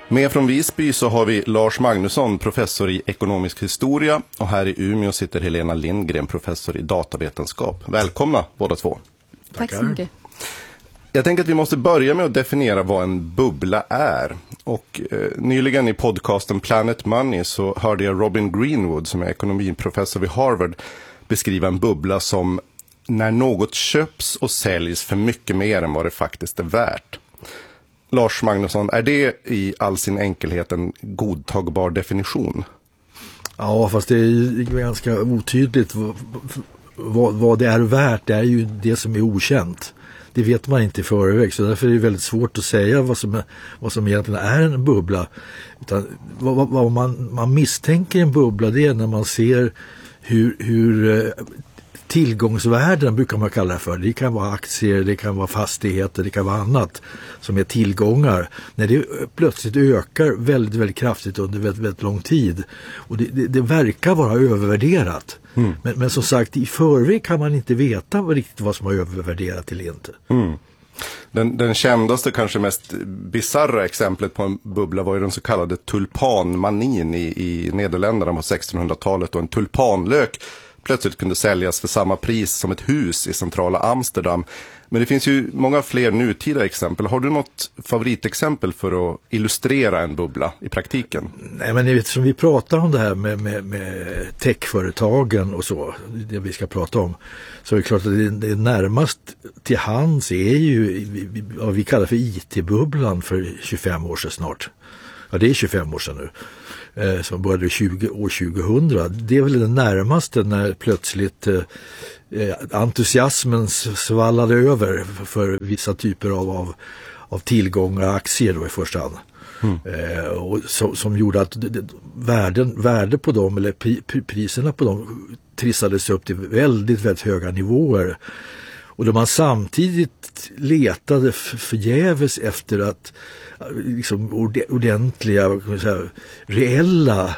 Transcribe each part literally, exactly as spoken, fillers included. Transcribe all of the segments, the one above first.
Med från Visby så har vi Lars Magnusson, professor i ekonomisk historia, och här i Umeå sitter Helena Lindgren, professor i datavetenskap. Välkomna båda två. Tack så mycket. Jag tänker att vi måste börja med att definiera vad en bubbla är. Och eh, nyligen i podcasten Planet Money så hörde jag Robin Greenwood, som är ekonomiprofessor vid Harvard, beskriva en bubbla som när något köps och säljs för mycket mer än vad det faktiskt är värt. Lars Magnusson, är det i all sin enkelhet en godtagbar definition? Ja, fast det är ganska otydligt vad, vad, vad det är värt. Det är ju det som är okänt. Det vet man inte i förväg, så därför är det väldigt svårt att säga vad som, är, vad som egentligen är en bubbla. Utan vad, vad man, man misstänker en bubbla, det är när man ser hur, hur tillgångsvärden brukar man kalla det för. Det kan vara aktier, det kan vara fastigheter, det kan vara annat som är tillgångar. När det plötsligt ökar väldigt, väldigt kraftigt under väldigt, väldigt lång tid. Och det, det, det verkar vara övervärderat. Mm. Men, men som sagt, i förväg kan man inte veta vad, riktigt vad som har övervärderat eller inte. Mm. Den, den kändaste, kanske mest bizarra exemplet på en bubbla var ju den så kallade tulpanmanin i, i Nederländerna på sextonhundratalet, och en tulpanlök plötsligt kunde säljas för samma pris som ett hus i centrala Amsterdam. Men det finns ju många fler nutida exempel. Har du något favoritexempel för att illustrera en bubbla i praktiken? Nej, men eftersom vi pratar om det här med, med, med techföretagen och så, det vi ska prata om, så är det klart att det, det närmast till hands är ju vad vi kallar för I T-bubblan för tjugofem år sedan snart. Ja, det är tjugofem år sedan nu. Eh, som började tjugo, år tjugohundra. Det är väl det närmaste när plötsligt eh, entusiasmen svallade över för, för vissa typer av, av, av tillgångar, aktier då i första hand. Mm. Eh, och så, som gjorde att värden, värde på dem, eller pri, priserna på dem trissades upp till väldigt, väldigt höga nivåer. Och då man samtidigt letade förgäves efter att liksom ordentliga, säga, reella,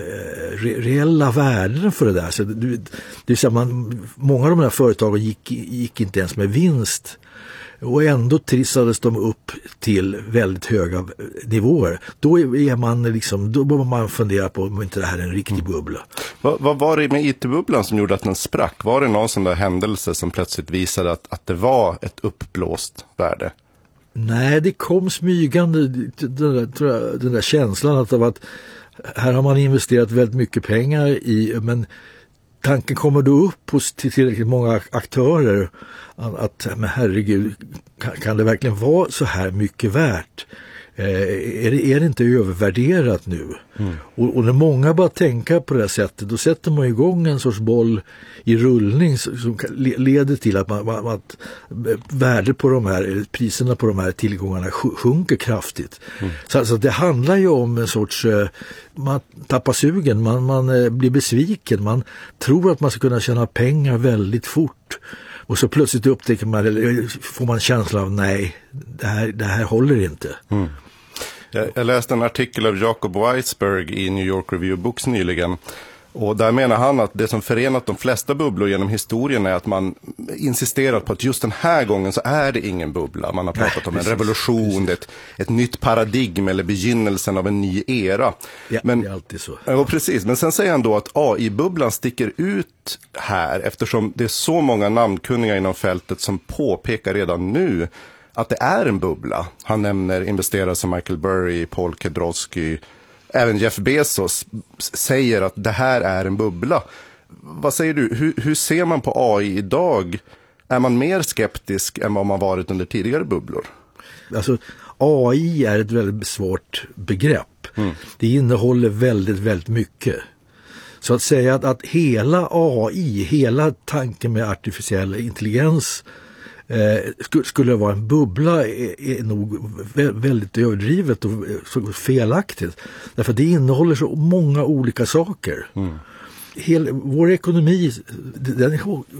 re, reella värden för det där. Så det, det är så man, många av de här företagen gick, gick inte ens med vinst. Och ändå trissades de upp till väldigt höga nivåer. Då är man liksom, då bör man fundera på om inte det här är en riktig bubbla. Mm. Vad, vad var det med I T-bubblan som gjorde att den sprack? Var det någon sån där händelse som plötsligt visade att, att det var ett uppblåst värde? Nej, det kom smygande den där, den där känslan att, av att här har man investerat väldigt mycket pengar i, men tanken kommer då upp hos tillräckligt många aktörer att, men herregud, kan, kan det verkligen vara så här mycket värt? Eh, är, det, är det inte övervärderat nu? Mm. Och, och när många bara tänker på det här sättet, då sätter man igång en sorts boll i rullning som, som leder till att, man, man, att värdet på de här, priserna på de här tillgångarna sjunker kraftigt. Mm. Så alltså, det handlar ju om en sorts, man tappar sugen, man, man blir besviken, man tror att man ska kunna tjäna pengar väldigt fort. Och så plötsligt upptäcker man, eller får man känslan av nej, det här, det här håller inte. Mm. Jag, jag läste en artikel av Jacob Weisberg i New York Review of Books nyligen. Och där menar han att det som förenat de flesta bubblor genom historien är att man insisterat på att just den här gången så är det ingen bubbla. Man har pratat Nej, om en revolution, ett, ett nytt paradigm eller begynnelsen av en ny era. Ja, men, det är alltid så. Ja, precis. Men sen säger han då att A I-bubblan sticker ut här eftersom det är så många namnkunniga inom fältet som påpekar redan nu att det är en bubbla. Han nämner investerare som Michael Burry, Paul Kedrowski, även Jeff Bezos säger att det här är en bubbla. Vad säger du? Hur, hur ser man på A I idag? Är man mer skeptisk än vad man varit under tidigare bubblor? Alltså, A I är ett väldigt svårt begrepp. Mm. Det innehåller väldigt, väldigt mycket. Så att säga att, att hela A I, hela tanken med artificiell intelligens Eh, skulle det vara en bubbla är, är nog väldigt överdrivet och felaktigt. Därför att det innehåller så många olika saker. Mm. Hel, vår ekonomi den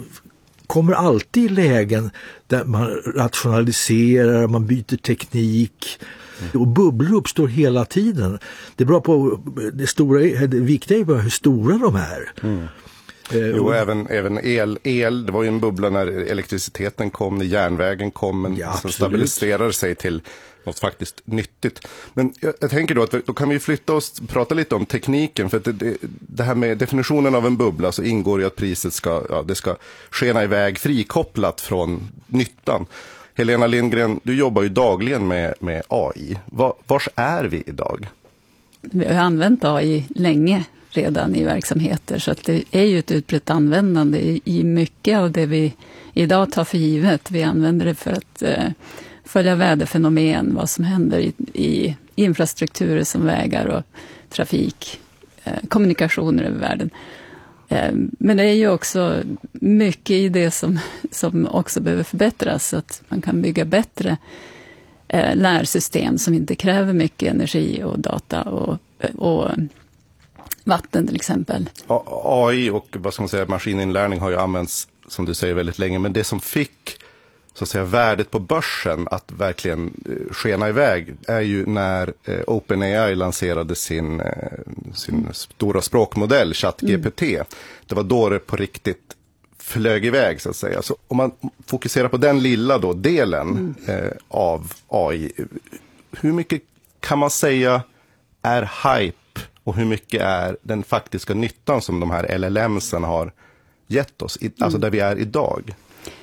kommer alltid i lägen där man rationaliserar, man byter teknik. Mm. Och bubblor uppstår hela tiden. Det beror på det stora, det viktiga är bara hur stora de är. Mm. Jo, och även, även el, el, det var ju en bubbla när elektriciteten kom, när järnvägen kom, men ja, som stabiliserar sig till något faktiskt nyttigt. Men jag, jag tänker då att då kan vi flytta oss och prata lite om tekniken, för att det, det, det här med definitionen av en bubbla, så ingår ju att priset ska, ja, det ska skena iväg frikopplat från nyttan. Helena Lindgren, du jobbar ju dagligen med, med A I. Var, vars är vi idag? Vi har använt A I länge redan i verksamheter, så att det är ju ett utbrett användande i, i mycket av det vi idag tar för givet. Vi använder det för att eh, följa väderfenomen, vad som händer i, i infrastrukturer som vägar och trafik, eh, kommunikationer över världen. Eh, men det är ju också mycket i det som, som också behöver förbättras, så att man kan bygga bättre eh, lärsystem som inte kräver mycket energi och data och, och vatten till exempel. A I och vad ska man säga, maskininlärning har ju använts, som du säger, väldigt länge, men det som fick så att säga värdet på börsen att verkligen eh, skena iväg är ju när eh, OpenAI lanserade sin, eh, sin stora språkmodell ChatGPT. Mm. Det var då det på riktigt flög iväg, så att säga. Så om man fokuserar på den lilla då delen mm. eh, av A I, hur mycket kan man säga är hype och hur mycket är den faktiska nyttan som de här L L M:sen har gett oss, i, alltså där vi är idag?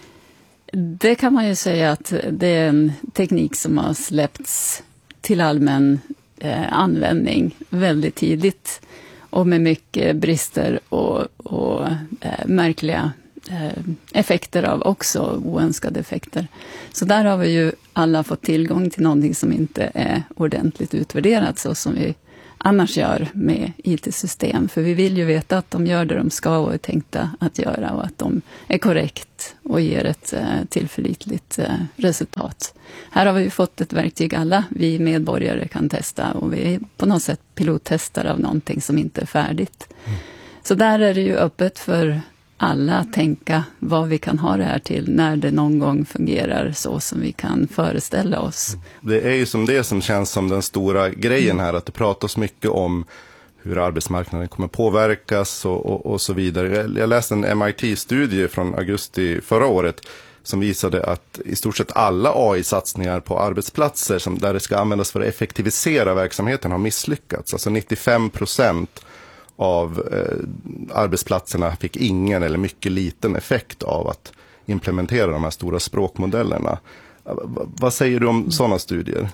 Det kan man ju säga att det är en teknik som har släppts till allmän eh, användning väldigt tidigt och med mycket brister och, och eh, märkliga eh, effekter av också, oönskade effekter. Så där har vi ju alla fått tillgång till någonting som inte är ordentligt utvärderat, så som vi annars gör med I T-system. För vi vill ju veta att de gör det de ska och är tänkta att göra, och att de är korrekt och ger ett eh, tillförlitligt eh, resultat. Här har vi fått ett verktyg alla vi medborgare kan testa, och vi är på något sätt pilottestar av någonting som inte är färdigt. Mm. Så där är det ju öppet för alla att tänka vad vi kan ha det här till när det någon gång fungerar så som vi kan föreställa oss. Det är ju som det som känns som den stora grejen här, att det pratas mycket om hur arbetsmarknaden kommer påverkas och, och, och så vidare. Jag läste en M I T-studie från augusti förra året som visade att i stort sett alla A I-satsningar på arbetsplatser som, där det ska användas för att effektivisera verksamheten har misslyckats. Alltså nittiofem procent av eh, arbetsplatserna fick ingen eller mycket liten effekt av att implementera de här stora språkmodellerna. V- vad säger du om sådana studier?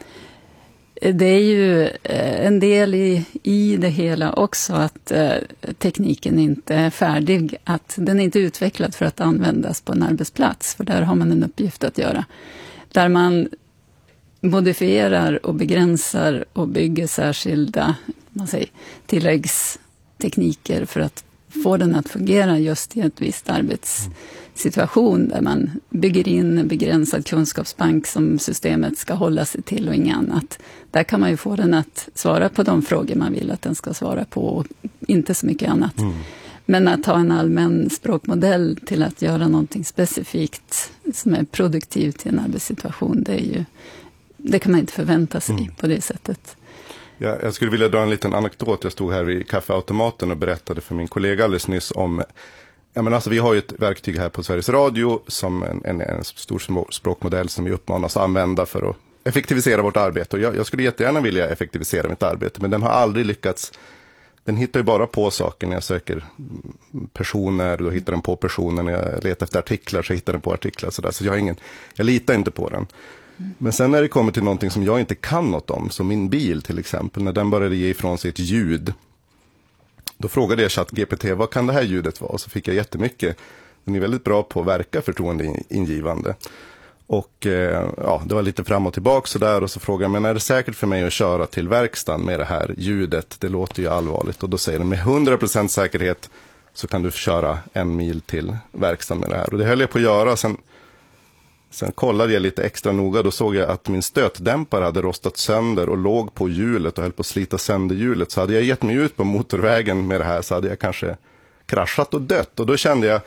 Det är ju eh, en del i, i det hela också att eh, tekniken inte är färdig, att den är inte utvecklad för att användas på en arbetsplats, för där har man en uppgift att göra. Där man modifierar och begränsar och bygger särskilda, man säger, tilläggstekniker för att få den att fungera just i ett visst arbetssituation, där man bygger in en begränsad kunskapsbank som systemet ska hålla sig till och inget annat. Där kan man ju få den att svara på de frågor man vill att den ska svara på och inte så mycket annat. Mm. Men att ha en allmän språkmodell till att göra någonting specifikt som är produktivt i en arbetssituation, det är ju, det kan man inte förvänta sig mm. på det sättet. Ja, jag skulle vilja dra en liten anekdot. Jag stod här vid kaffeautomaten och berättade för min kollega alldeles nyss om, ja men alltså vi har ju ett verktyg här på Sveriges Radio som en, en, en stor språkmodell som vi uppmanas att använda för att effektivisera vårt arbete. Och jag, jag skulle jättegärna vilja effektivisera mitt arbete, men den har aldrig lyckats. Den hittar ju bara på saker när jag söker personer, då hittar den på personer. När jag letar efter artiklar så hittar den på artiklar. Så, där. Så jag, har ingen, jag litar inte på den. Men sen när det kommer till någonting som jag inte kan något om, som min bil till exempel, när den började ge ifrån sig ett ljud, då frågade jag ChatGPT, vad kan det här ljudet vara? Och så fick jag jättemycket. Den är väldigt bra på att verka förtroendeingivande. Och eh, ja, det var lite fram och tillbaka så där, och så frågade jag, men är det säkert för mig att köra till verkstaden med det här ljudet? Det låter ju allvarligt. Och då säger den, med hundra procent säkerhet så kan du köra en mil till verkstaden med det här. Och det höll jag på att göra. Sen Sen kollade jag lite extra noga, då såg jag att min stötdämpare hade rostat sönder och låg på hjulet och höll på att slita sönder hjulet. Så hade jag gett mig ut på motorvägen med det här så hade jag kanske kraschat och dött. Och då kände jag,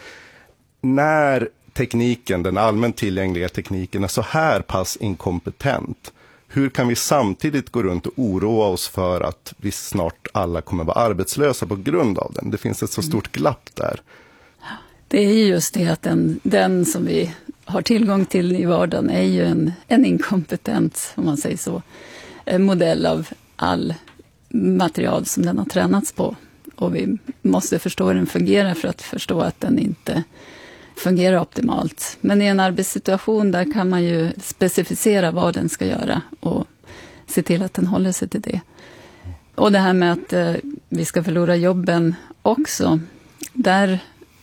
när tekniken, den allmänt tillgängliga tekniken är så här pass inkompetent, hur kan vi samtidigt gå runt och oroa oss för att vi snart alla kommer vara arbetslösa på grund av den? Det finns ett så stort glapp där. Det är ju just det att den, den som vi har tillgång till i vardagen är ju en, en inkompetent, om man säger så, modell av all material som den har tränats på. Och vi måste förstå hur den fungerar för att förstå att den inte fungerar optimalt. Men i en arbetssituation där kan man ju specificera vad den ska göra och se till att den håller sig till det. Och det här med att eh, vi ska förlora jobben också, där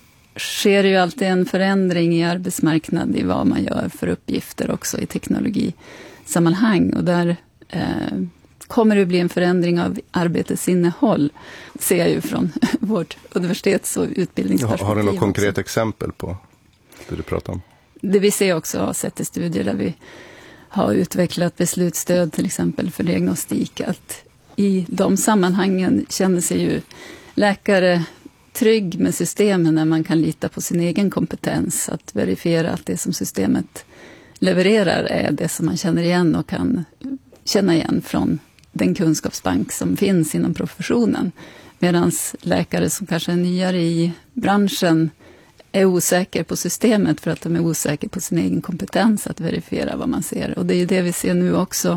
sker ju alltid en förändring i arbetsmarknaden i vad man gör för uppgifter också i teknologisammanhang. Och där eh, kommer det bli en förändring av arbetets innehåll, ser jag ju från vårt universitets- och utbildningsperspektiv. Har du något konkret också. exempel på det du pratar om? Det vi ser också, har sett i studier där vi har utvecklat beslutsstöd till exempel för diagnostik, att i de sammanhangen känner sig ju läkare trygg med systemen när man kan lita på sin egen kompetens, att verifiera att det som systemet levererar är det som man känner igen och kan känna igen från den kunskapsbank som finns inom professionen. Medan läkare som kanske är nyare i branschen är osäker på systemet för att de är osäker på sin egen kompetens att verifiera vad man ser. Och det är ju det vi ser nu också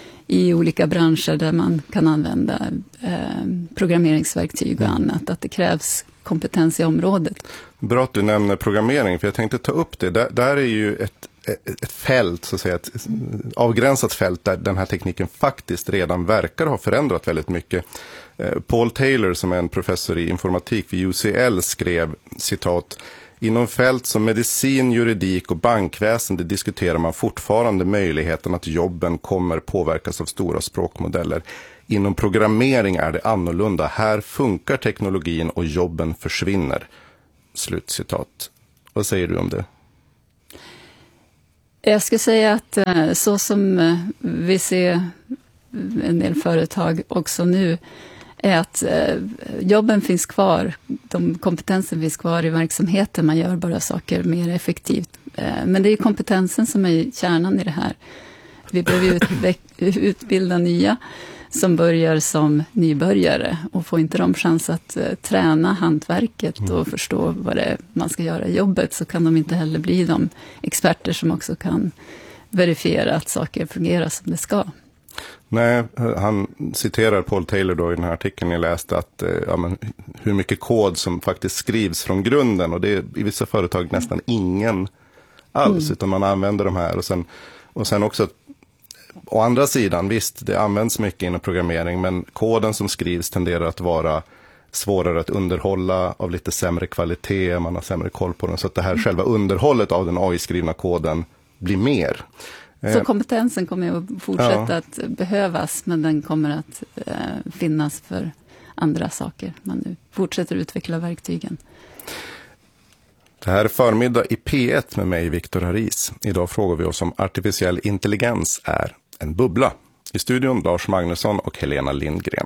i olika branscher där man kan använda eh, programmeringsverktyg och annat, att det krävs kompetens i området. Bra att du nämner programmering, för jag tänkte ta upp det. Där, där är ju ett, ett, ett fält, så att säga, ett avgränsat fält där den här tekniken faktiskt redan verkar ha förändrat väldigt mycket. Eh, Paul Taylor, som är en professor i informatik vid U C L, skrev, citat: inom fält som medicin, juridik och bankväsende diskuterar man fortfarande möjligheten att jobben kommer påverkas av stora språkmodeller. Inom programmering är det annorlunda. Här funkar teknologin och jobben försvinner. Slutcitat. Vad säger du om det? Jag skulle säga att så som vi ser en del företag också nu, är att eh, jobben finns kvar, de kompetensen finns kvar i verksamheten, man gör bara saker mer effektivt. Eh, men det är kompetensen som är kärnan i det här. Vi behöver utveck- utbilda nya som börjar som nybörjare och får inte de chans att eh, träna hantverket och förstå vad det är man ska göra i jobbet, så kan de inte heller bli de experter som också kan verifiera att saker fungerar som det ska. Nej, han citerar Paul Taylor då i den här artikeln jag läste att ja, men, hur mycket kod som faktiskt skrivs från grunden, och det är i vissa företag nästan ingen alls, mm. utan man använder de här och sen, och sen också å andra sidan, visst det används mycket inom programmering, men koden som skrivs tenderar att vara svårare att underhålla, av lite sämre kvalitet, man har sämre koll på den, så att det här mm. själva underhållet av den A I-skrivna koden blir mer. Så kompetensen kommer att fortsätta ja. att behövas, men den kommer att eh, finnas för andra saker. Man nu fortsätter utveckla verktygen. Det här är Förmiddag i P ett med mig, Viktor Haris. Idag frågar vi oss om artificiell intelligens är en bubbla. I studion Lars Magnusson och Helena Lindgren.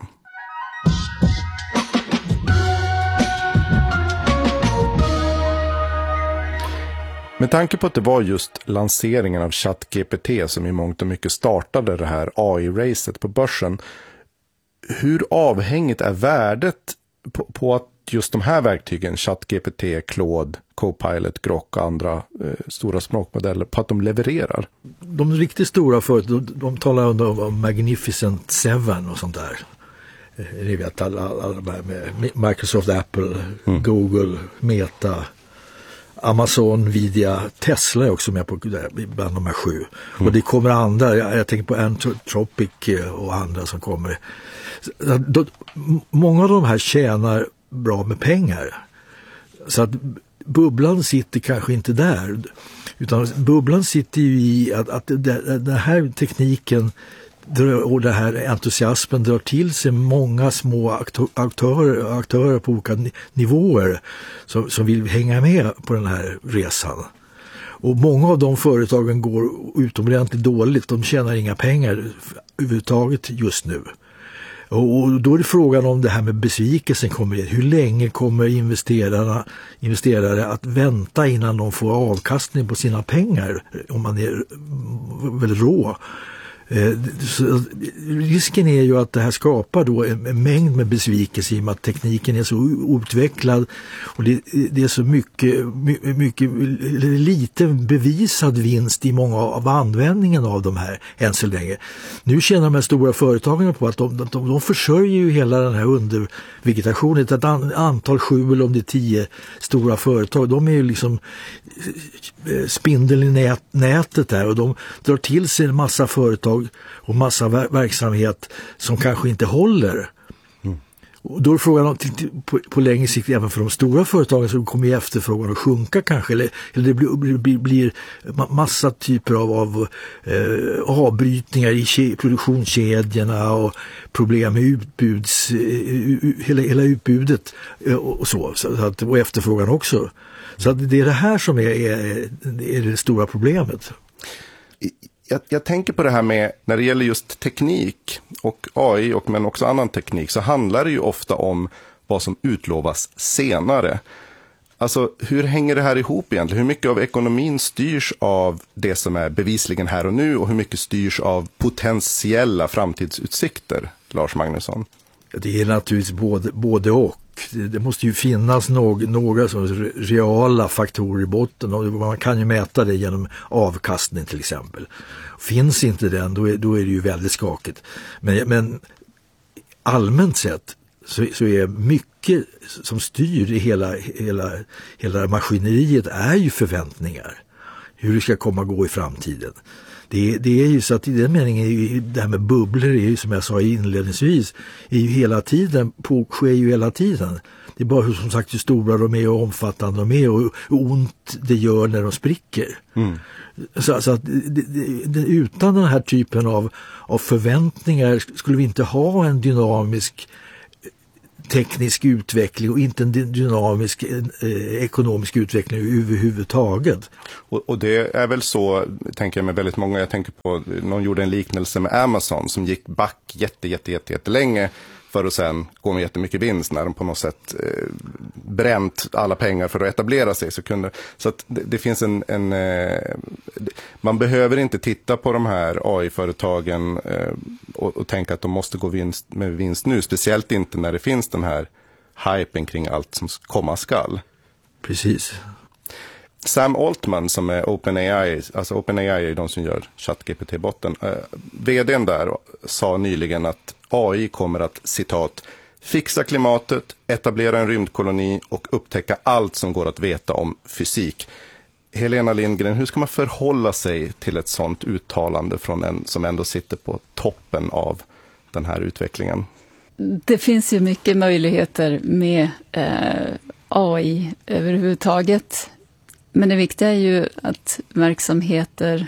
Med tanke på att det var just lanseringen av ChatGPT som i mångt och mycket startade det här A I-racet på börsen, hur avhängigt är värdet på, på att just de här verktygen, ChatGPT, Claude, Copilot, Grok och andra eh, stora språkmodeller, på att de levererar? De riktigt stora företagen, de, de talar om, om Magnificent Seven och sånt där. Ni vet alla, alla med Microsoft, Apple, mm. Google, Meta, Amazon, Nvidia, Tesla är också med på bland de här sju. Mm. Och det kommer andra, jag, jag tänker på Anthropic och andra som kommer. Då, många av de här tjänar bra med pengar. Så att bubblan sitter kanske inte där. Utan bubblan sitter ju i att, att den här tekniken och den här entusiasmen drar till sig många små aktörer, aktörer på olika nivåer som, som vill hänga med på den här resan. Och många av de företagen går utomordentligt dåligt. De tjänar inga pengar överhuvudtaget just nu. Och då är det frågan om det här med besvikelsen kommer in. Hur länge kommer investerarna, investerare att vänta innan de får avkastning på sina pengar, om man är väldigt rå? Så risken är ju att det här skapar då en mängd med besvikelse i och med att tekniken är så utvecklad och det, det är så mycket, mycket liten bevisad vinst i många av användningen av de här än så länge. Nu tjänar de här stora företagen på att de, de, de försörjer ju hela den här undervegetationen. Ett antal sju eller om det är tio stora företag, de är ju liksom spindeln i nät, nätet där och de drar till sig en massa företag och massa verksamhet som kanske inte håller. Mm. Och då är frågan om, på, på längre sikt även för de stora företagen så kommer ju efterfrågan att sjunka kanske eller, eller det blir, blir, blir massa typer av, av eh, avbrytningar i ke, produktionskedjorna och problem med utbuds, uh, hela, hela utbudet uh, och så, så att, och efterfrågan också. Så att det är det här som är, är, är det stora problemet. Jag, jag tänker på det här med, när det gäller just teknik och A I, och, men också annan teknik, så handlar det ju ofta om vad som utlovas senare. Alltså, hur hänger det här ihop egentligen? Hur mycket av ekonomin styrs av det som är bevisligen här och nu och hur mycket styrs av potentiella framtidsutsikter, Lars Magnusson? Det är naturligtvis både, både och. Det måste ju finnas någ, några som reala faktorer i botten och man kan ju mäta det genom avkastning till exempel. Finns inte den, då är, då är det ju väldigt skakigt. Men, men allmänt sett så, så är mycket som styr i hela, hela, hela maskineriet är ju förväntningar. Hur det ska komma gå i framtiden. Det, det är ju så att i den meningen är ju, det här med bubblor är ju som jag sa inledningsvis är ju hela tiden, på, sker ju hela tiden. Det är bara hur, som sagt hur stora de är och omfattande de är och hur ont det gör när de spricker. Mm. Så, så att det, det, utan den här typen av, av förväntningar skulle vi inte ha en dynamisk teknisk utveckling och inte en dynamisk eh, ekonomisk utveckling överhuvudtaget. Och, och det är väl så, tänker jag med väldigt många, jag tänker på, någon gjorde en liknelse med Amazon som gick back jätte, jätte, jätte, jätte länge för att sen gå med jättemycket vinst när de på något sätt eh, bränt alla pengar för att etablera sig. Så, kunde, så att det, det finns en, en eh, man behöver inte titta på de här A I-företagen eh, och, och tänka att de måste gå vinst, med vinst nu. Speciellt inte när det finns den här hypen kring allt som komma skall. Precis. Sam Altman som är OpenAI, alltså OpenAI är de som gör ChatGPT-botten. Eh, vdn där sa nyligen att A I kommer att, citat, fixa klimatet, etablera en rymdkoloni och upptäcka allt som går att veta om fysik. Helena Lindgren, hur ska man förhålla sig till ett sånt uttalande från en som ändå sitter på toppen av den här utvecklingen? Det finns ju mycket möjligheter med eh, A I överhuvudtaget. Men det viktiga är ju att verksamheter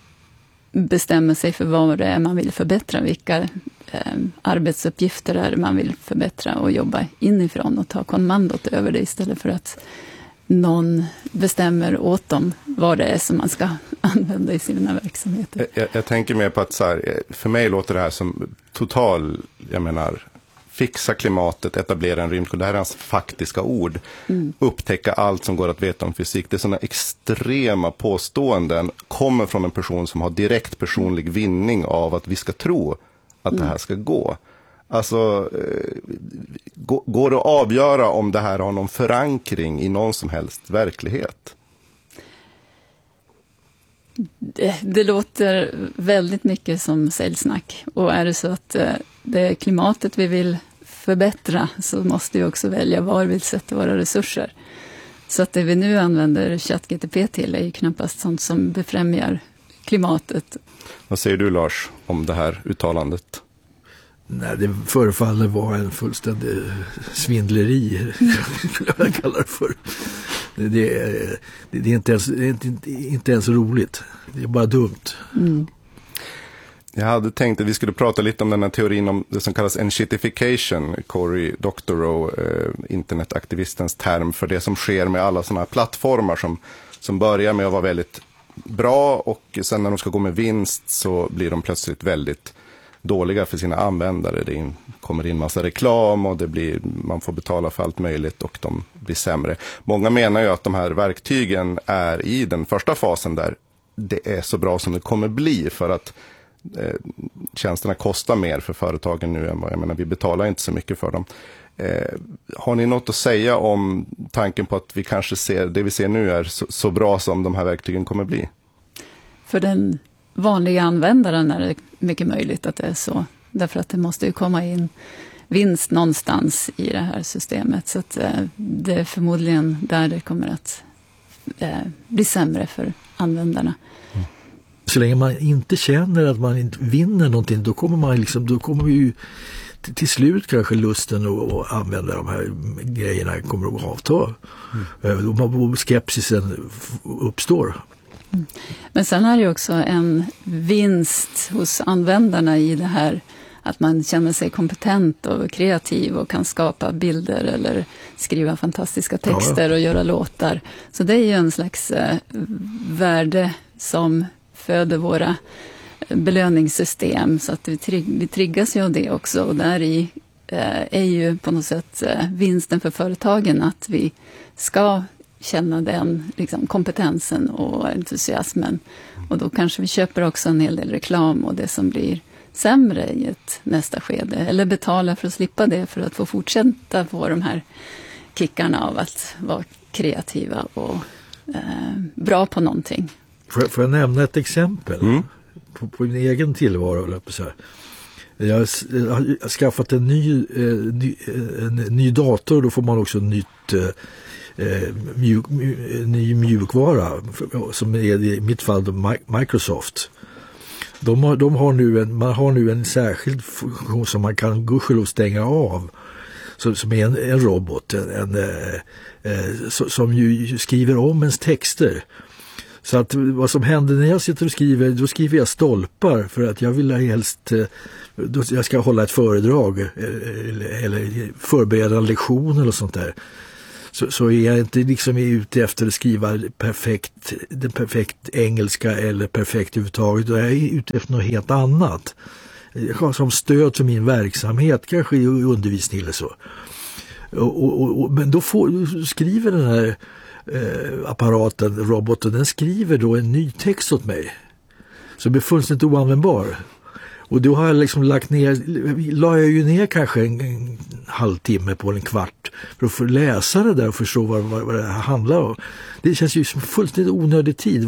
bestämmer sig för vad det är man vill förbättra, vilka eh, arbetsuppgifter är man vill förbättra och jobba inifrån och ta kommandot över det istället för att någon bestämmer åt dem vad det är som man ska använda i sina verksamheter. Jag, jag tänker mer på att så här, för mig låter det här som total, jag menar, fixa klimatet, etablera en rymdkoloni. Det här är hans faktiska ord. Mm. Upptäcka allt som går att veta om fysik. Det är sådana extrema påståenden. Kommer från en person som har direkt personlig vinning av att vi ska tro att mm. det här ska gå. Alltså, eh, går det att avgöra om det här har någon förankring i någon som helst verklighet? Det, det låter väldigt mycket som säljsnack. Och är det så att eh, det är klimatet vi vill förbättra så måste vi också välja var vi vill sätta våra resurser. Så att det vi nu använder ChatGPT till är ju knappast sånt som befrämjar klimatet. Vad säger du, Lars, om det här uttalandet? Nej, det förefaller vara en fullständig svindleri, skulle jag kalla det för. Det, det, är, det är, inte ens, det är inte, inte ens roligt. Det är bara dumt. Mm. Jag hade tänkt att vi skulle prata lite om den här teorin om det som kallas enshittification, Cory Doctorow, eh, internetaktivistens term för det som sker med alla sådana här plattformar som, som börjar med att vara väldigt bra och sen när de ska gå med vinst så blir de plötsligt väldigt dåliga för sina användare. Det in, kommer in massa reklam och det blir, man får betala för allt möjligt och de blir sämre. Många menar ju att de här verktygen är i den första fasen där det är så bra som det kommer bli för att eh, tjänsterna kostar mer för företagen nu än vad, jag menar, vi betalar inte så mycket för dem. Eh, har ni något att säga om tanken på att vi kanske ser, det vi ser nu är så, så bra som de här verktygen kommer bli? För den vanliga användaren är det mycket möjligt att det är så. Därför att det måste ju komma in vinst någonstans i det här systemet. Så att, eh, det är förmodligen där det kommer att eh, bli sämre för användarna. Mm. Så länge man inte känner att man inte vinner någonting, då kommer man liksom, då kommer ju till, till slut kanske lusten att, att använda de här grejerna kommer att avta. Mm. Och skepsisen uppstår. Mm. Men sen är det också en vinst hos användarna i det här att man känner sig kompetent och kreativ och kan skapa bilder eller skriva fantastiska texter och göra låtar. Så det är ju en slags eh, värde som föder våra belöningssystem, så att vi, trigg- vi triggas ju av det också. Och där i eh, är ju på något sätt eh, vinsten för företagen att vi ska känna den liksom, kompetensen och entusiasmen. Och då kanske vi köper också en hel del reklam och det som blir sämre i ett nästa skede. Eller betala för att slippa det för att få fortsätta få de här kickarna av att vara kreativa och eh, bra på någonting. Får jag, får jag nämna ett exempel mm. på, på min egen tillvaro? Så här. Jag har skaffat en ny, eh, ny, en ny dator, då får man också nytt eh, mjuk, ny mjukvara som är i mitt fall då Microsoft. De har, de har nu en, man har nu en särskild funktion som man kan gudskelov stänga av, så, som är en, en robot en, en, eh, så, som ju skriver om ens texter. Så att vad som händer när jag sitter och skriver, då skriver jag stolpar för att jag vill helst, då jag ska hålla ett föredrag eller, eller förbereda en lektion eller sånt där. Så, så är jag inte liksom ute efter att skriva perfekt, den perfekt engelska eller perfekt överhuvudtaget. Jag är ute efter något helt annat. Som stöd för min verksamhet, kanske i undervisning eller så. Och, och, och, men då får, skriver den här eh, apparaten, roboten, den skriver då en ny text åt mig. Så blir fullständigt oanvändbar. Och då har jag liksom lagt ner, la jag ju ner kanske en, en halvtimme på en kvart för att få läsa det där och förstå vad, vad, vad det handlar om. Det känns ju som fullständigt onödig tid.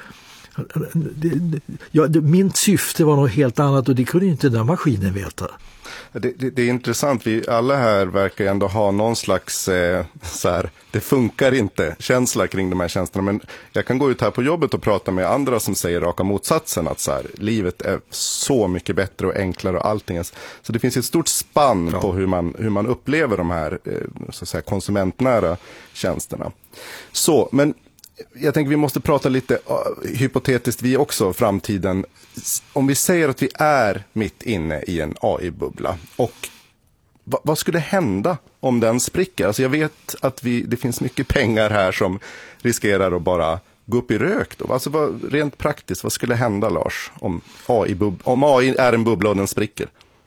Det, det, ja, det, min syfte var något helt annat och det kunde ju inte den maskinen veta. Det, det, det är intressant, vi alla här verkar ändå ha någon slags eh, så här, det funkar inte känsla kring de här tjänsterna, men jag kan gå ut här på jobbet och prata med andra som säger raka motsatsen, att så här, livet är så mycket bättre och enklare och allting. Så det finns ett stort spann ja. på hur man, hur man upplever de här eh, så att säga, konsumentnära tjänsterna. Så, men jag tänker vi måste prata lite uh, hypotetiskt vi också, framtiden. Om vi säger att vi är mitt inne i en A I-bubbla, och va, vad skulle hända om den spricker? Alltså jag vet att vi, det finns mycket pengar här som riskerar att bara gå upp i rök då. Alltså vad, rent praktiskt, vad skulle hända, Lars, om A I, om A I är en bubbla och den spricker?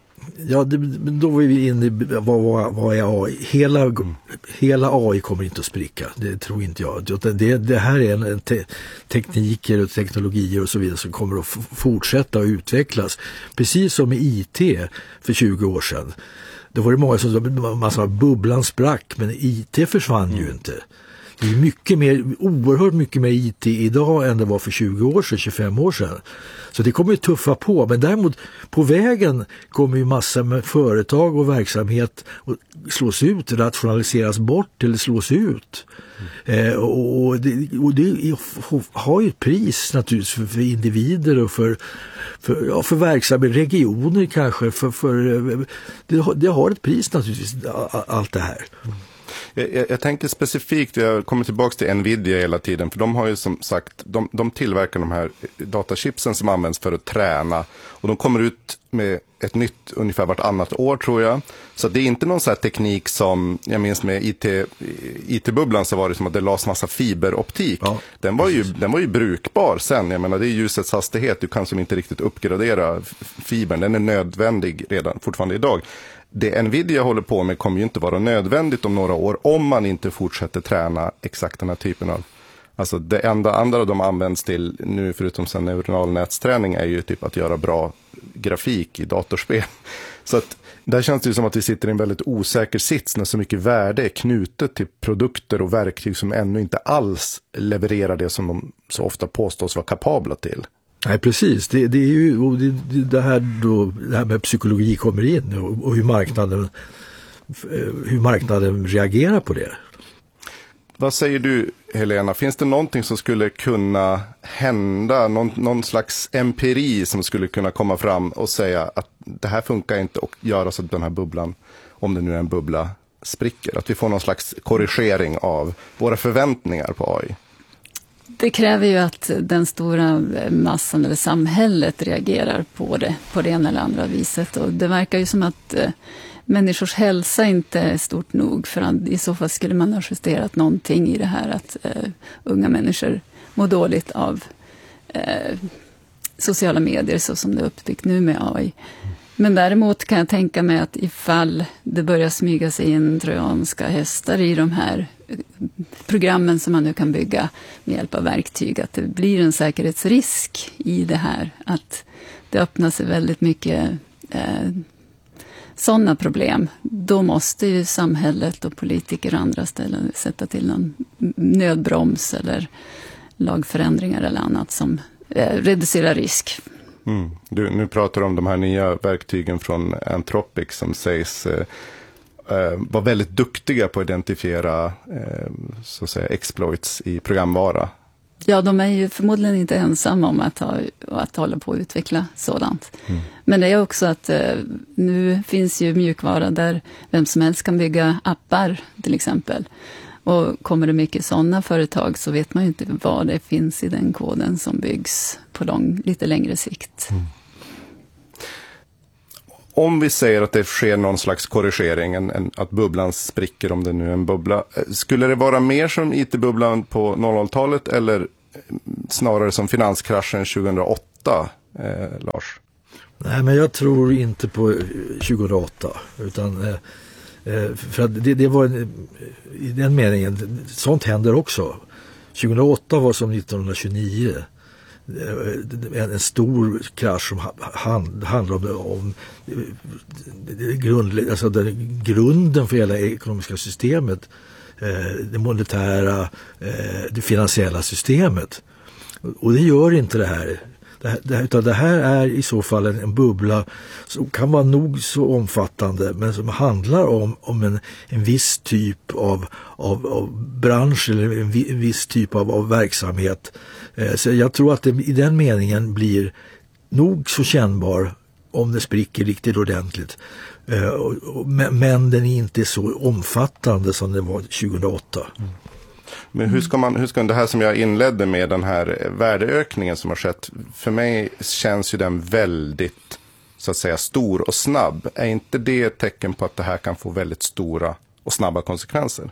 Ja, det, då är vi inne i vad, vad, vad är A I. Hela, mm. hela A I kommer inte att spricka, det tror inte jag. Det, det här är en te, tekniker och teknologier och så vidare som kommer att f- fortsätta att utvecklas. Precis som med I T för tjugo år sedan. Då var det många som man sa bubblan sprack, men I T försvann mm. ju inte. Det är mycket mer, oerhört mycket mer I T idag än det var för tjugo år sedan, tjugofem år sedan. Så det kommer ju tuffa på, men däremot på vägen kommer ju massor med företag och verksamhet att slås ut, rationaliseras bort eller slås ut. Mm. Eh, och, och, det, och det har ju ett pris naturligtvis för, för individer och för, för, ja, för verksamhet, regioner kanske. För, för, det, det har ett pris naturligtvis, allt det här. Mm. Jag, jag tänker specifikt, jag kommer tillbaka till Nvidia hela tiden, för de har ju som sagt, de, de tillverkar de här datachipsen som används för att träna, och de kommer ut med ett nytt ungefär vartannat år tror jag. Så det är inte någon så här teknik som, jag minns med I T, I T-bubblan så var det som att det lades massa fiberoptik. Ja, den, var ju, den var ju brukbar sen, jag menar det är ljusets hastighet, du kan som inte riktigt uppgradera fibern, den är nödvändig redan fortfarande idag. Det Nvidia håller på med kommer ju inte vara nödvändigt om några år om man inte fortsätter träna exakt den här typen av, Alltså det enda andra de används till nu förutom sen neuronalnätsträning är ju typ att göra bra grafik i datorspel. Så att där känns det ju som att vi sitter i en väldigt osäker sits när så mycket värde är knutet till produkter och verktyg som ännu inte alls levererar det som de så ofta påstås vara kapabla till. Nej, precis. Det, det är ju och det, det, här då, det här med psykologi kommer in och, och hur marknaden hur marknaden reagerar på det. Vad säger du, Helena? Finns det någonting som skulle kunna hända? Någon, någon slags empiri som skulle kunna komma fram och säga att det här funkar inte och göra så att den här bubblan, om det nu är en bubbla, spricker? Att vi får någon slags korrigering av våra förväntningar på A I? Det kräver ju att den stora massan eller samhället reagerar på det på det ena eller andra viset. Och det verkar ju som att eh, människors hälsa inte är stort nog, för att i så fall skulle man ha justerat någonting i det här att eh, unga människor mår dåligt av eh, sociala medier så som det är uppbyggt nu med A I. Men däremot kan jag tänka mig att ifall det börjar smyga sig in trojanska hästar i de här programmen som man nu kan bygga med hjälp av verktyg, att det blir en säkerhetsrisk i det här, att det öppnar sig väldigt mycket eh, sådana problem. Då måste ju samhället och politiker och andra ställen sätta till någon nödbroms eller lagförändringar eller annat som eh, reducerar risk. Mm. Du, nu pratar du om de här nya verktygen från Anthropic som sägs eh, eh, vara väldigt duktiga på att identifiera eh, så att säga, exploits i programvara. Ja, de är ju förmodligen inte ensamma om att, ha, att hålla på att utveckla sådant. Mm. Men det är också att eh, nu finns ju mjukvara där vem som helst kan bygga appar till exempel. Och kommer det mycket sådana företag så vet man ju inte vad det finns i den koden som byggs på lång, lite längre sikt. Mm. Om vi säger att det sker någon slags korrigering, en, en, att bubblan spricker om det nu är en bubbla. Skulle det vara mer som I T-bubblan på noll noll-talet eller snarare som finanskraschen tjugohundraåtta, eh, Lars? Nej, men jag tror inte på tjugohundraåtta utan... Eh, För att det, det var en, i den meningen, sånt händer också. tjugohundraåtta var som nittonhundratjugonio en, en stor krasch som hand, handlar om, om det grund, alltså den, grunden för hela ekonomiska systemet, det monetära, det finansiella systemet. Och det gör inte det här. Det här, utan det här är i så fall en, en bubbla som kan vara nog så omfattande men som handlar om, om en, en viss typ av, av, av bransch eller en, vi, en viss typ av, av verksamhet. Eh, så jag tror att det i den meningen blir nog så kännbar om det spricker riktigt ordentligt. Eh, och, och, men, men den är inte så omfattande som det var tjugohundraåtta. Mm. Men hur ska man, hur ska det här som jag inledde med, den här värdeökningen som har skett, för mig känns ju den väldigt så att säga stor och snabb. Är inte det ett tecken på att det här kan få väldigt stora och snabba konsekvenser?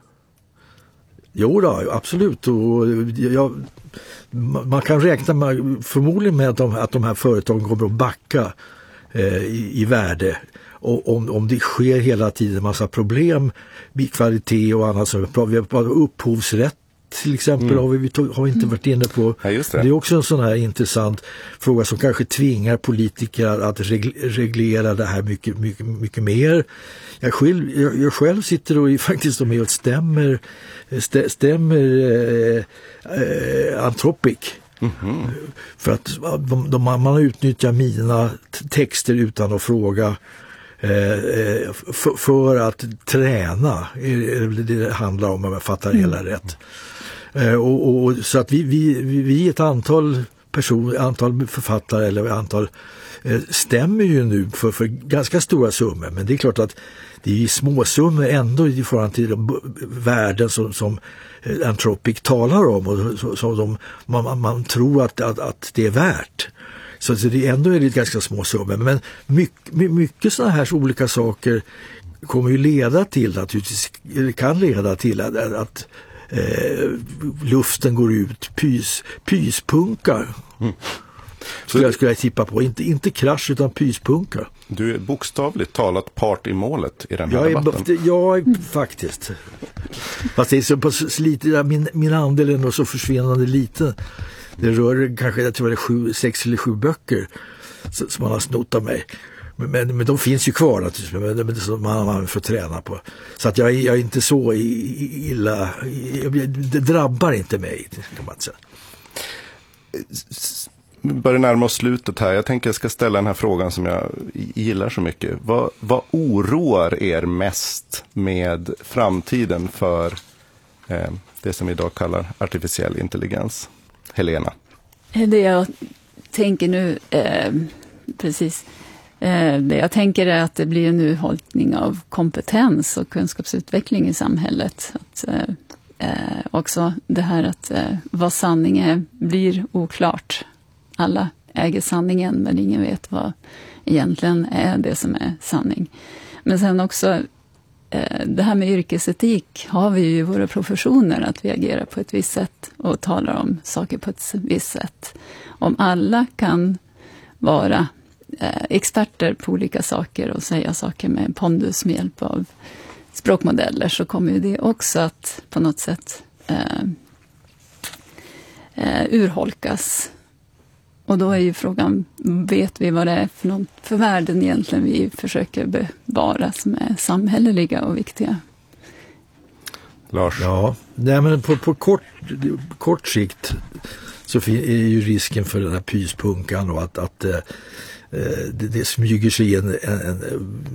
Jo då, absolut. Och jag, man kan räkna med, förmodligen med att de, att de här företagen kommer att backa eh, i, i värde. Och om, om det sker hela tiden en massa problem med kvalitet och annat, så vi har upphovsrätt till exempel, mm. har, vi, har vi inte varit inne på. Ja, just det. Det är också en sån här intressant fråga som kanske tvingar politiker att reglera det här mycket, mycket, mycket mer. Jag själv, jag, jag själv sitter och faktiskt med och stämmer, stä, stämmer eh, eh, Anthropic. Mm-hmm. För att de, de, man har utnyttjat mina texter utan att fråga. Eh, för, för att träna är det det handlar om, om jag fattar mm. hela rätt. Eh, och, och, så att vi, vi, vi är ett antal personer, antal författare eller antal eh, stämmer ju nu för, för ganska stora summor, men det är klart att det är små summor ändå i förhållande till de värden som, som Anthropic talar om och så, så de, man, man tror att, att, att det är värt. Så det är ändå är det ganska små summor. Men mycket, mycket sådana här olika saker kommer ju leda till, eller kan leda till att, att eh, luften går ut, pys, pyspunkar. Mm. Skulle, jag, skulle jag tippa på. Inte, inte krasch utan pyspunka. Du är bokstavligt talat part i målet i den här jag debatten. Är, jag är faktiskt. Fast det är så pass lite, min, min andel är nog så försvinnande liten. Det rör kanske, jag tror det är sju, sex eller sju böcker som man har snott av mig. Men, men, men de finns ju kvar naturligtvis, men det är som man, man får träna på. Så att jag, jag är inte så illa, det drabbar inte mig, kan man säga. Vi börjar närma oss slutet här. Jag tänker jag ska ställa den här frågan som jag gillar så mycket. Vad, vad oroar er mest med framtiden för eh, det som vi idag kallar artificiell intelligens? Helena? Det jag tänker nu, eh, precis, eh, det jag tänker är att det blir en urholkning av kompetens och kunskapsutveckling i samhället. Att, eh, eh, också det här att eh, vad sanning är blir oklart. Alla äger sanningen, men ingen vet vad egentligen är det som är sanning. Men sen också eh, det här med yrkesetik har vi ju i våra professioner, att vi agerar på ett visst sätt och talar om saker på ett visst sätt. Om alla kan vara eh, experter på olika saker och säga saker med pondus med hjälp av språkmodeller, så kommer ju det också att på något sätt eh, eh, urholkas. Och då är ju frågan, vet vi vad det är för, någon, för värden egentligen vi försöker bevara som är samhälleliga och viktiga? Lars? Ja, nej, men på, på kort, kort sikt så är ju risken för den här pyspunkan och att, att eh, det, det smyger sig en, en, en,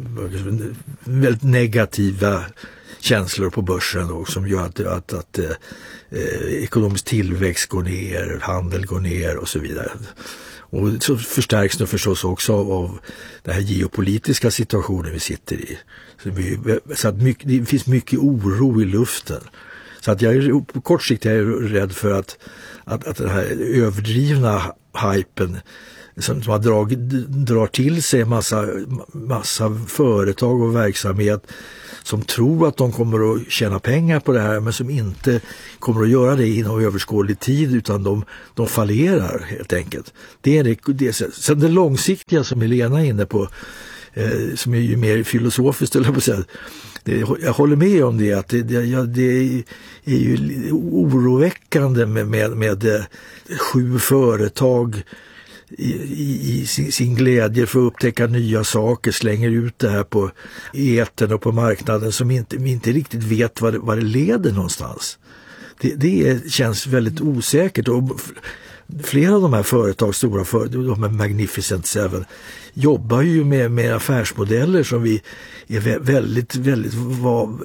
en väldigt negativa känslor på börsen och som gör att, att, att eh, ekonomisk tillväxt går ner, handel går ner och så vidare. Och så förstärks det förstås också av, av den här geopolitiska situationen vi sitter i. Så, vi, så att mycket, det finns mycket oro i luften. Så att jag är, på kort sikt är jag rädd för att, att, att den här överdrivna hypen som, som har drag, drar till sig en massa, massa företag och verksamhet som tror att de kommer att tjäna pengar på det här, men som inte kommer att göra det inom överskådlig tid, utan de, de fallerar helt enkelt. Det är det, det. Sen det långsiktiga som Helena är inne på, eh, som är ju mer filosofiskt, eller på sätt. Det, jag håller med om det, att det, det, ja, det är ju oroväckande med, med, med eh, sju företag I, i, i sin, sin glädje för att upptäcka nya saker slänger ut det här på etern och på marknaden som inte, vi inte riktigt vet vad det, vad det leder någonstans. Det, det känns väldigt osäkert, och flera av de här företag, stora företag, de här Magnificent Seven, jobbar ju med, med affärsmodeller som vi är väldigt, väldigt va,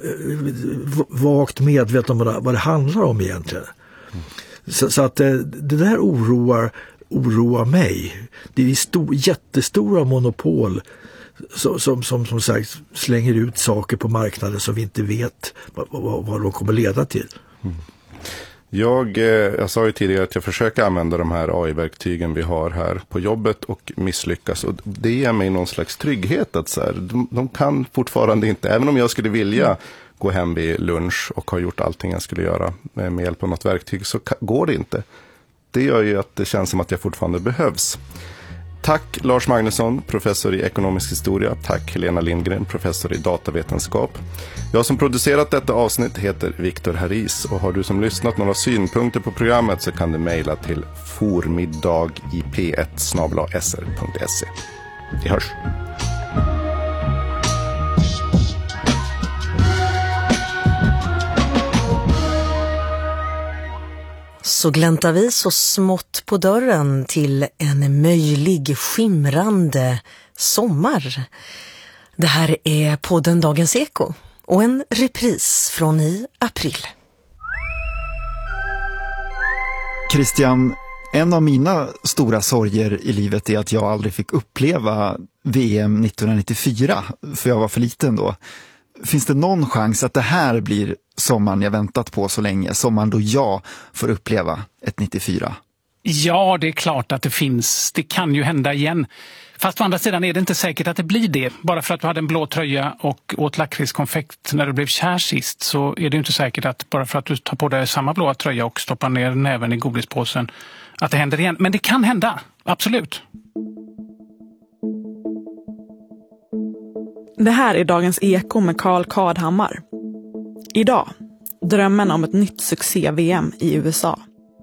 vagt medvetna om vad det, vad det handlar om egentligen. Mm. Så, så att det, det där oroar oroar mig. Det är stor, jättestora monopol som, som, som, som sagt slänger ut saker på marknaden som vi inte vet vad, vad, vad de kommer leda till. Mm. Jag, jag sa ju tidigare att jag försöker använda de här A I-verktygen vi har här på jobbet och misslyckas. Och det ger mig någon slags trygghet att så här, de, de kan fortfarande inte, även om jag skulle vilja mm. gå hem vid lunch och ha gjort allting jag skulle göra med, med hjälp av något verktyg, så ka- går det inte. Det gör ju att det känns som att jag fortfarande behövs. Tack Lars Magnusson, professor i ekonomisk historia. Tack Helena Lindgren, professor i datavetenskap. Jag som producerat detta avsnitt heter Viktor Haris, och har du som lyssnat några synpunkter på programmet så kan du mejla till formiddag i p ett snabel-a s r punkt se. Vi hörs! Så gläntar vi så smått på dörren till en möjlig skimrande sommar. Det här är podden Dagens Eko och en repris från i april. Christian, en av mina stora sorger i livet är att jag aldrig fick uppleva V M nittonhundranittiofyra, för jag var för liten då. Finns det någon chans att det här blir sommaren jag väntat på så länge, sommaren då jag får uppleva ett nittiofyra? Ja, det är klart att det finns. Det kan ju hända igen. Fast å andra sidan är det inte säkert att det blir det. Bara för att du hade en blå tröja och åt lakritskonfekt när du blev kär sist, så är det inte säkert att bara för att du tar på dig samma blåa tröja och stoppar ner näven i godispåsen att det händer igen. Men det kan hända, absolut. Det här är Dagens Eko med Carl Kardhammar. Idag, drömmen om ett nytt succé-V M i U S A.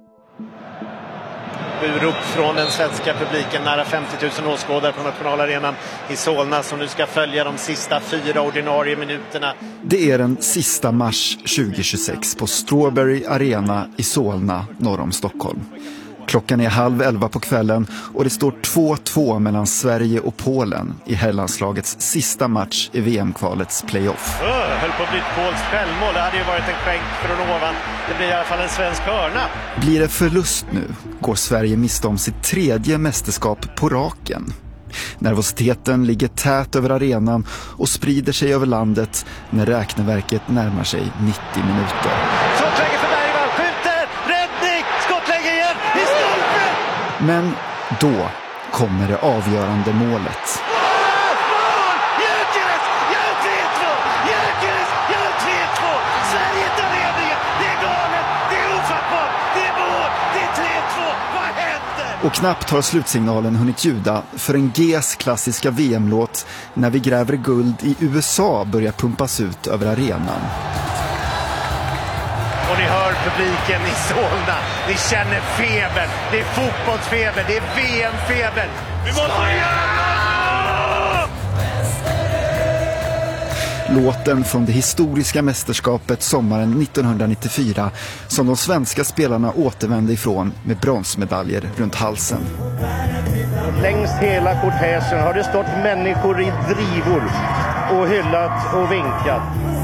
Burop från den svenska publiken, nära femtio tusen åskådare på nationalarenan i Solna som nu ska följa de sista fyra ordinarie minuterna. Det är den sista mars tjugohundratjugosex på Strawberry Arena i Solna norr om Stockholm. Klockan är halv elva på kvällen och det står två två mellan Sverige och Polen i herrlandslagets sista match i V M-kvalets playoff. Öh, höll på att bli ett polskt självmål. Det hade ju varit en skänk från ovan. Det blir i alla fall en svensk hörna. Blir det förlust nu går Sverige miste om sitt tredje mästerskap på raken. Nervositeten ligger tät över arenan och sprider sig över landet när räkneverket närmar sig nittio minuter. Skottläge för Bergvall, skjuter, räddning, skottläge igen, i stolpen! Men då kommer det avgörande målet. Gyökeres, gör tre två! Gyökeres, gör tre två! Sverige tar ledningen, det är galet, det är ofattbart, det är mål, det är tre två, vad händer? Och knappt har slutsignalen hunnit ljuda för en Gs klassiska V M-låt När vi gräver guld i U S A börjar pumpas ut över arenan. Och ni hör publiken i Solna, ni känner feber, det är fotbollsfeber, det är V M-feber. Vi måste göra! Låten från det historiska mästerskapet sommaren nittonhundranittiofyra som de svenska spelarna återvände ifrån med bronsmedaljer runt halsen. Längs hela kortegen har det stått människor i drivor och hyllat och vinkat.